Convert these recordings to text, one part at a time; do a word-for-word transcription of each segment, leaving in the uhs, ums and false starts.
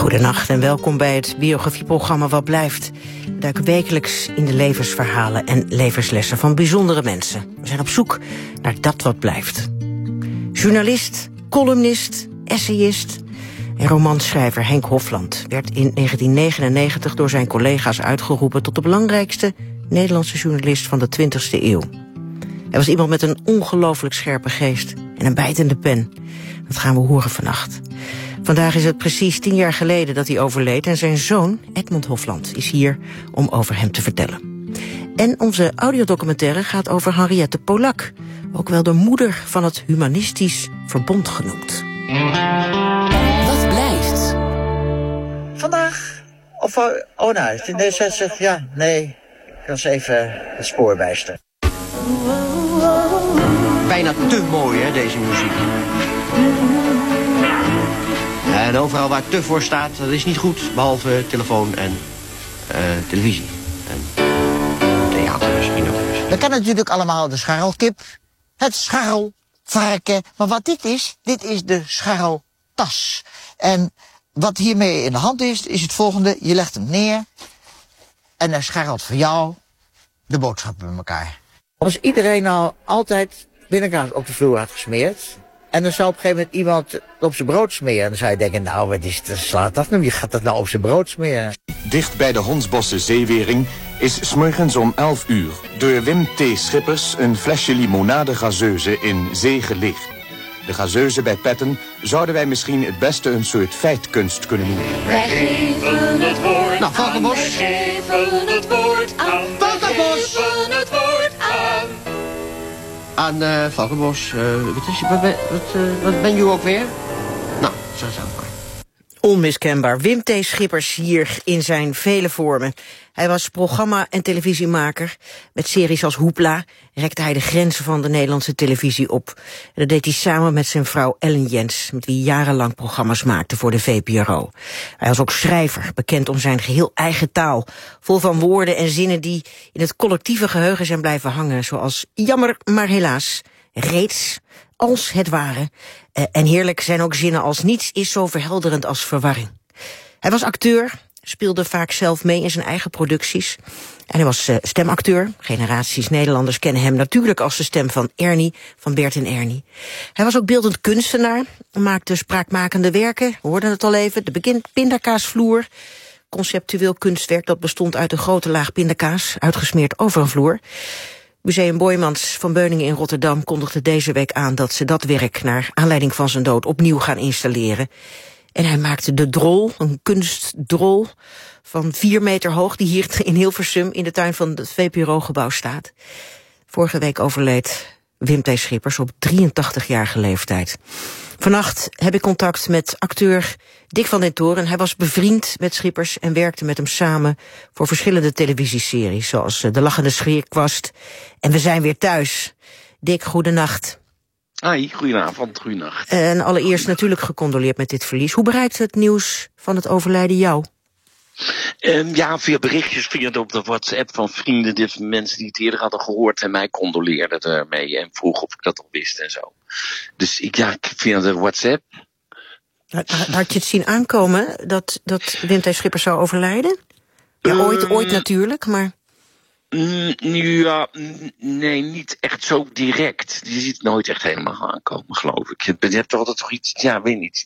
Goedenacht en welkom bij het biografieprogramma Wat Blijft. We duiken wekelijks in de levensverhalen en levenslessen van bijzondere mensen. We zijn op zoek naar dat wat blijft. Journalist, columnist, essayist en romanschrijver Henk Hofland werd in negentien negenennegentig door zijn collega's uitgeroepen tot de belangrijkste Nederlandse journalist van de twintigste eeuw. Hij was iemand met een ongelooflijk scherpe geest en een bijtende pen. Dat gaan we horen vannacht. Vandaag is het precies tien jaar geleden dat hij overleed en zijn zoon Edmond Hofland is hier om over hem te vertellen. En onze audiodocumentaire gaat over Henriette Polak, ook wel de moeder van het Humanistisch Verbond genoemd. Wat blijft? Vandaag, of, oh nou, nee, zestig, ja, nee, ik was even het spoor bijster. Bijna te mooi, hè, deze muziek. En overal waar te voor staat, dat is niet goed. Behalve telefoon en uh, televisie. En theater misschien ook. We kennen natuurlijk allemaal de scharrelkip, het scharrelvarken. Maar wat dit is, dit is de scharreltas. En wat hiermee in de hand is, is het volgende. Je legt hem neer en hij scharrelt voor jou de boodschappen bij elkaar. Als iedereen nou altijd binnenkaas op de vloer had gesmeerd, en dan zou op een gegeven moment iemand op zijn brood smeren. En dan zou je denken, nou, wat is dat, slaat dat nou? Wie gaat dat nou op zijn brood smeren? Dicht bij de Hondsbosse Zeewering is 's morgens om elf uur door Wim T. Schippers een flesje limonade gazeuze in zee gelicht. De gazeuze bij Petten zouden wij misschien het beste een soort feitkunst kunnen noemen. Wij geven het woord Nou, Valkenbos. aan. Wij geven het woord aan. Valkenbos. Wij geven het woord aan. Aan uh, Valkenbos, uh, wat, is, wat, ben- wat, uh, wat ben je ook weer? Nou, zo zo maar. Onmiskenbaar. Wim T. Schippers hier in zijn vele vormen. Hij was programma- en televisiemaker. Met series als Hoepla rekte hij de grenzen van de Nederlandse televisie op. En dat deed hij samen met zijn vrouw Ellen Jens, met wie hij jarenlang programma's maakte voor de V P R O. Hij was ook schrijver, bekend om zijn geheel eigen taal. Vol van woorden en zinnen die in het collectieve geheugen zijn blijven hangen. Zoals jammer, maar helaas, reeds, als het ware. Uh, en heerlijk zijn ook zinnen als niets is zo verhelderend als verwarring. Hij was acteur, speelde vaak zelf mee in zijn eigen producties. En hij was uh, stemacteur. Generaties Nederlanders kennen hem natuurlijk als de stem van Ernie, van Bert en Ernie. Hij was ook beeldend kunstenaar, maakte spraakmakende werken, we hoorden het al even, de begin pindakaasvloer. Conceptueel kunstwerk dat bestond uit een grote laag pindakaas, uitgesmeerd over een vloer. Museum Boijmans van Beuningen in Rotterdam kondigde deze week aan dat ze dat werk naar aanleiding van zijn dood opnieuw gaan installeren. En hij maakte de drol, een kunstdrol van vier meter hoog, die hier in Hilversum in de tuin van het V P R O-gebouw staat. Vorige week overleed Wim T. Schippers op drieëntachtigjarige leeftijd. Vannacht heb ik contact met acteur Dick van den Toren. Hij was bevriend met Schippers en werkte met hem samen voor verschillende televisieseries, zoals De Lachende Schierkwast en We zijn weer thuis. Dick, goedenacht. Hoi, goedenavond, goedenacht. En allereerst natuurlijk gecondoleerd met dit verlies. Hoe bereikt het nieuws van het overlijden jou? Um, ja, via berichtjes via de, op de WhatsApp van vrienden, die mensen die het eerder hadden gehoord en mij condoleerden ermee en vroegen of ik dat al wist en zo. Dus ik, ja, via de WhatsApp. Had, had je het zien aankomen dat, dat Wim T. Schippers zou overlijden? Ja, ooit, Um, ooit natuurlijk, maar... Mm, ja, mm, nee, niet echt zo direct. Je ziet het nooit echt helemaal aankomen, geloof ik. Je, je hebt altijd toch iets, ja, weet niet.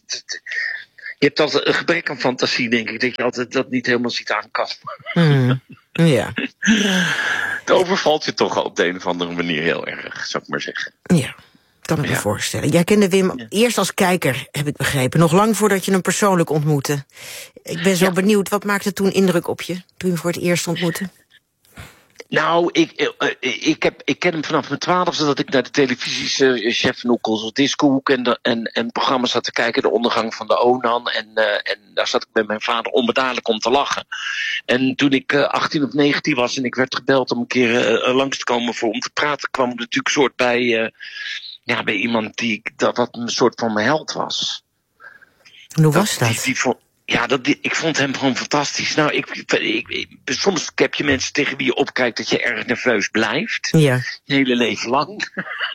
Je hebt altijd een gebrek aan fantasie, denk ik, dat je altijd dat niet helemaal ziet aankomen. Hmm, ja. Het overvalt je toch op de een of andere manier heel erg, zou ik maar zeggen. Ja, kan ik me Ja. voorstellen. Jij kende Wim Ja. eerst als kijker, heb ik begrepen. Nog lang voordat je hem persoonlijk ontmoette. Ik ben zo Ja. benieuwd, wat maakte toen indruk op je? Toen je hem voor het eerst ontmoette? Nou, ik, uh, ik, heb, ik ken hem vanaf mijn twaalfde dat ik naar de televisies uh, Chef Noekels of Discohoek en, de, en, en programma's zat te kijken. De ondergang van de Onan. En, uh, en daar zat ik met mijn vader onbedadelijk om te lachen. En toen ik uh, achttien of negentien was en ik werd gebeld om een keer uh, langs te komen voor om te praten, kwam ik natuurlijk soort bij, uh, ja, bij iemand die dat, dat een soort van mijn held was. En hoe Dat- was dat? Die, die vond, Ja, dat, ik vond hem gewoon fantastisch. Nou, ik, ik, ik, soms heb je mensen tegen wie je opkijkt dat je erg nerveus blijft. Ja. Je hele leven lang.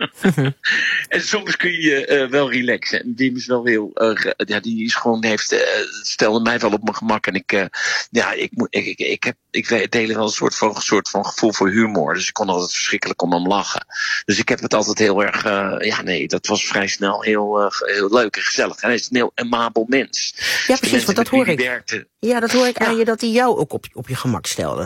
En soms kun je uh, wel relaxen. En Wim is wel heel, uh, ja, die is gewoon, heeft, uh, stelde mij wel op mijn gemak. En ik, uh, ja, ik, ik, ik, ik heb, ik deel wel een soort van, een soort van gevoel voor humor. Dus ik kon altijd verschrikkelijk om hem lachen. Dus ik heb het altijd heel erg, uh, ja nee, dat was vrij snel heel, uh, heel leuk en gezellig. En hij is een heel amabel mens. Ja, precies, want dat hoor ik. Werkte. Ja, dat hoor ik Ja. aan je, dat hij jou ook op, op je gemak stelde.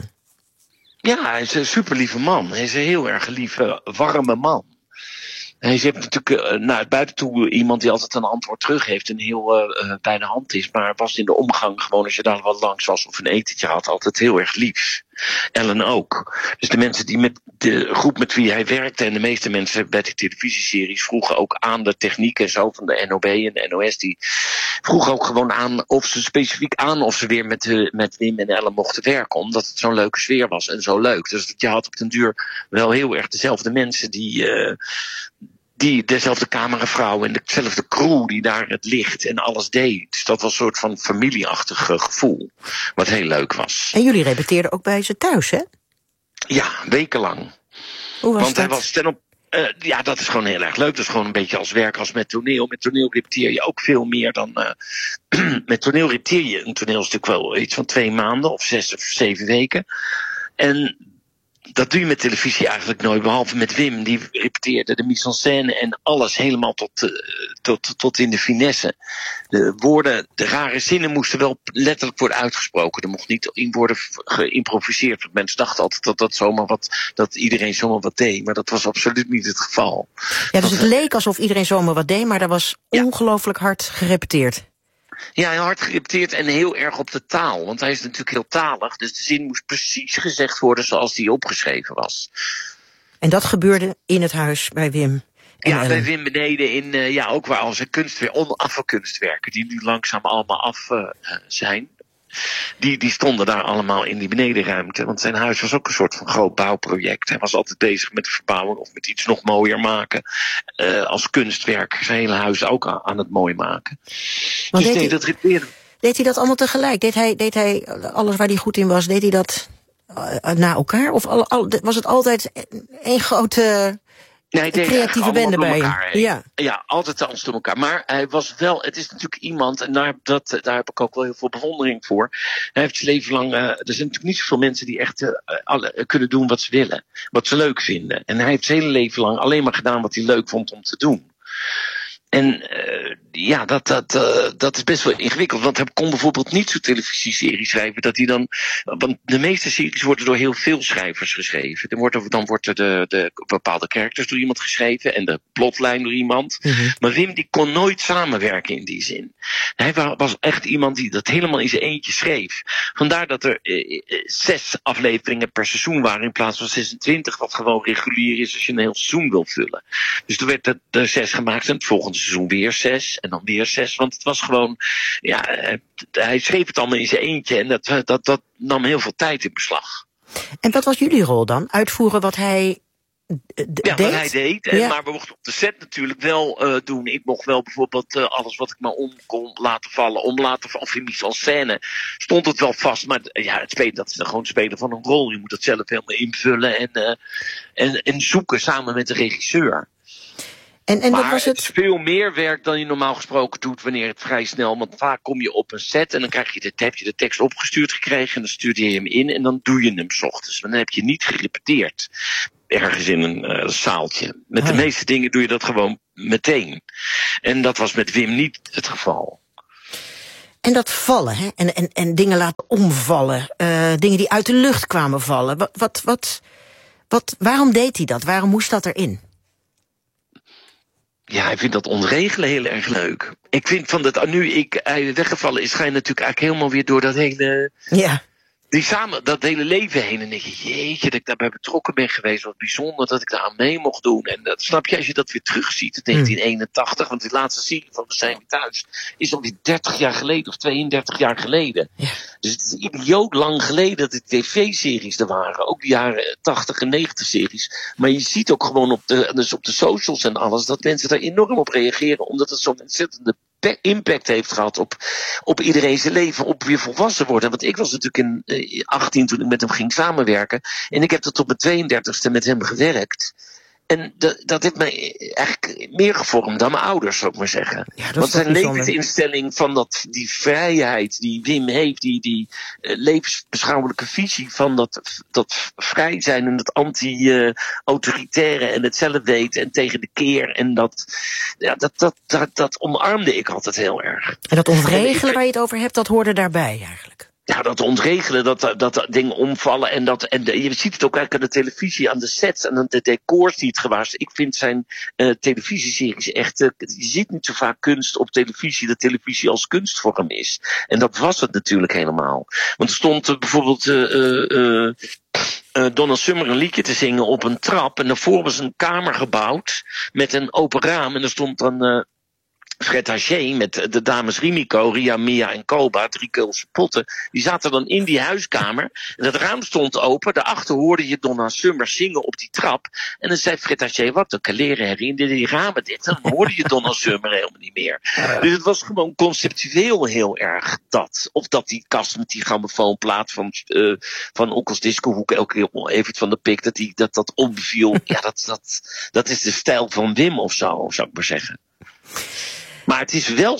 Ja, hij is een super lieve man. Hij is een heel erg lieve, warme man. Hij is natuurlijk uh, naar het buiten toe iemand die altijd een antwoord terug heeft en heel uh, uh, bij de hand is. Maar was in de omgang gewoon als je daar wat langs was of een etentje had, altijd heel erg lief. Ellen ook. Dus de mensen die met de groep met wie hij werkte en de meeste mensen bij die televisieseries vroegen ook aan de techniek en zo van de N O B en de N O S. Die vroegen ook gewoon aan of ze specifiek aan of ze weer met, uh, met Wim en Ellen mochten werken. Omdat het zo'n leuke sfeer was en zo leuk. Dus je had op den duur wel heel erg dezelfde mensen die... Uh, Die dezelfde cameravrouw en dezelfde crew die daar het licht en alles deed. Dus dat was een soort van familieachtig gevoel. Wat heel leuk was. En jullie repeteerden ook bij ze thuis, hè? Ja, wekenlang. Hoe was Want dat? hij was ten op. Uh, ja, dat is gewoon heel erg leuk. Dat is gewoon een beetje als werk als met toneel. Met toneel repeteer je ook veel meer dan... Uh, met toneel repeteer je een toneelstuk wel iets van twee maanden of zes of zeven weken. En... dat doe je met televisie eigenlijk nooit, behalve met Wim. Die repeteerde de mise en scène en alles helemaal tot, uh, tot, tot in de finesse. De woorden, de rare zinnen moesten wel letterlijk worden uitgesproken. Er mocht niet in worden geïmproviseerd. Want mensen dachten altijd dat, dat, zomaar wat, dat iedereen zomaar wat deed. Maar dat was absoluut niet het geval. Ja, dus het leek alsof iedereen zomaar wat deed, maar er was Ja. ongelooflijk hard gerepeteerd. Ja, heel hard gerepeteerd en heel erg op de taal. Want hij is natuurlijk heel talig. Dus de zin moest precies gezegd worden zoals die opgeschreven was. En dat gebeurde in het huis bij Wim en Ja, Ellen. bij Wim beneden in, uh, ja, ook waar al zijn kunstwerken, onafvalkunstwerken, die nu langzaam allemaal af uh, zijn. Die, die stonden daar allemaal in die benedenruimte. Want zijn huis was ook een soort van groot bouwproject. Hij was altijd bezig met de verbouwing of met iets nog mooier maken. Uh, als kunstwerk zijn hele huis ook aan, aan het mooi maken. Maar dus deed nee, hij- dat repeteerde. Deed hij dat allemaal tegelijk? Deed hij, deed hij alles waar hij goed in was, deed hij dat uh, na elkaar? Of al, al, was het altijd één grote Nee, hij deed creatieve eigenlijk bende allemaal bij door hem? elkaar heen. Ja. Ja, altijd alles door elkaar. Maar hij was wel, het is natuurlijk iemand, en daar, dat, daar heb ik ook wel heel veel bewondering voor. Hij heeft zijn leven lang, uh, er zijn natuurlijk niet zoveel mensen die echt uh, alle, uh, kunnen doen wat ze willen. Wat ze leuk vinden. En hij heeft zijn hele leven lang alleen maar gedaan wat hij leuk vond om te doen. En uh, ja, dat, dat, uh, dat is best wel ingewikkeld. Want hij kon bijvoorbeeld niet zo'n televisieserie schrijven. Dat hij dan. Want de meeste series worden door heel veel schrijvers geschreven. Dan wordt er, dan wordt er de, de bepaalde characters door iemand geschreven. En de plotlijn door iemand. Mm-hmm. Maar Wim die kon nooit samenwerken in die zin. Hij was echt iemand die dat helemaal in zijn eentje schreef. Vandaar dat er uh, zes afleveringen per seizoen waren. In plaats van zesentwintig. Wat gewoon regulier is als je een heel seizoen wil vullen. Dus er werd er zes gemaakt. En het volgende seizoen weer zes en dan weer zes. Want het was gewoon, ja, hij schreef het allemaal in zijn eentje en dat, dat, dat nam heel veel tijd in beslag. En wat was jullie rol dan? Uitvoeren wat hij d- d- Ja, deed? wat hij deed. En, Ja. Maar we mochten op de set natuurlijk wel uh, doen. Ik mocht wel bijvoorbeeld uh, alles wat ik maar om kon laten vallen, om laten vallen. Of in mise en scène stond het wel vast. Maar uh, ja, het spelen, dat is dan gewoon spelen van een rol. Je moet dat zelf helemaal invullen en, uh, en, en zoeken samen met de regisseur. En, en maar wat was het het? is veel meer werk dan je normaal gesproken doet wanneer het vrij snel. Want vaak kom je op een set en dan krijg je de, heb je de tekst opgestuurd gekregen. En dan stuurde je hem in en dan doe je hem 's ochtends. Maar dan heb je niet gerepeteerd. Ergens in een uh, zaaltje. Met Oh de ja. meeste dingen doe je dat gewoon meteen. En dat was met Wim niet het geval. En dat vallen, hè? En, en, en dingen laten omvallen. Uh, dingen die uit de lucht kwamen vallen. Wat, wat, wat, wat, waarom deed hij dat? Waarom moest dat erin? Ja, hij vindt dat ontregelen heel erg leuk. Ik vind van dat nu ik hij weggevallen is, ga je natuurlijk eigenlijk helemaal weer door dat hele... Ja. Die samen, dat hele leven heen. En denk je, jeetje, dat ik daarbij betrokken ben geweest. Wat bijzonder dat ik daar aan mee mocht doen. En dat snap je, als je dat weer terugziet in negentien eenentachtig. Want die laatste serie van We zijn weer thuis is alweer dertig jaar geleden of tweeëndertig jaar geleden. Ja. Dus het is idioot lang geleden dat de tv-series er waren. Ook de jaren tachtig en negentig series. Maar je ziet ook gewoon op de, dus op de socials en alles dat mensen daar enorm op reageren. Omdat het zo'n ontzettende impact, impact heeft gehad op, op iedereen zijn leven, op weer volwassen worden. Want ik was natuurlijk in uh, achttien toen ik met hem ging samenwerken. En ik heb tot op mijn tweeëndertigste met hem gewerkt. En dat, dat heeft mij eigenlijk meer gevormd dan mijn ouders, zou ik maar zeggen. Ja, Want zijn levensinstelling van dat, die vrijheid die Wim heeft, die, die uh, levensbeschouwelijke visie van dat, dat vrij zijn en dat anti-autoritaire uh, en het zelf weten en tegen de keer. En dat, ja, dat, dat, dat, dat omarmde ik altijd heel erg. En dat ontregelen waar je het over hebt, dat hoorde daarbij eigenlijk. Ja, dat ontregelen, dat, dat, dat dingen omvallen. En, dat, en de, je ziet het ook eigenlijk aan de televisie, aan de sets en aan de decors die het gewaast. Ik vind zijn uh, televisieseries echt... Uh, je ziet niet zo vaak kunst op televisie, dat televisie als kunstvorm is. En dat was het natuurlijk helemaal. Want er stond uh, bijvoorbeeld... Uh, uh, uh, Donna Summer een liedje te zingen op een trap. En daarvoor was een kamer gebouwd met een open raam. En er stond dan... Uh, Fred Haché met de dames Rimiko, Ria, Mia en Koba, drie Keulse potten, die zaten dan in die huiskamer. En het raam stond open, daarachter hoorde je Donna Summer zingen op die trap. En dan zei Fred Haché, wat een kaleren herinnerde die ramen dit. En dan hoorde je Donna Summer helemaal niet meer. Ja. Dus het was gewoon conceptueel heel erg dat. Of dat die kast met die grammofoonplaat van, uh, van Onkels Discohoek, elke keer even van de pik, dat die, dat, dat omviel. Ja, dat, dat, dat is de stijl van Wim of zo, zou ik maar zeggen. Maar het is wel